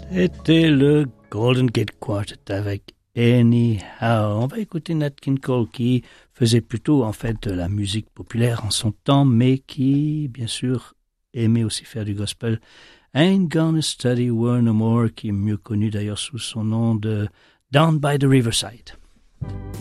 C'était le Golden Gate Quartet avec Anyhow. On va écouter Nat King Cole qui faisait plutôt en fait de la musique populaire en son temps, mais qui bien sûr aimait aussi faire du gospel. Ain't Gonna Study War No More, qui est mieux connu d'ailleurs sous son nom de Down by the Riverside.